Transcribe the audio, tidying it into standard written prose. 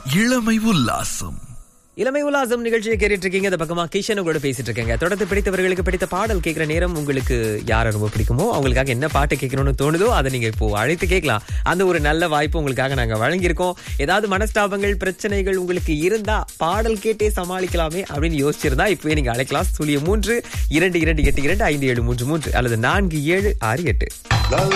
இளமை உல்லாசம். இளமை உல்லாசம் நிகழ்ச்சியை கேட்டுட்டு இருக்கீங்க. இந்த பக்கமா கிஷன் கூட பேசிட்டு இருக்கேங்க. தொடர்ந்து பிடித்தவர்களுக்கு பிடித்த பாடல் கேட்கிற நேரம். உங்களுக்கு யாரை ரொம்ப பிடிக்குமோ அவங்களுக்காக என்ன பாட்டு கேட்கணும்னு தோணுதோ அதை நீங்க இப்போ அழைத்து கேட்கலாம். அந்த ஒரு நல்ல வாய்ப்பு உங்களுக்காக நாங்க வழங்கியிருக்கோம். ஏதாவது மனஸ்தாபங்கள் பிரச்சனைகள் உங்களுக்கு இருந்தா பாடல் கேட்டே சமாளிக்கலாமே அப்படின்னு யோசிச்சிருந்தா இப்பவே நீங்க அழைக்கலாம். 03 22 82 5733 அல்லது 4768.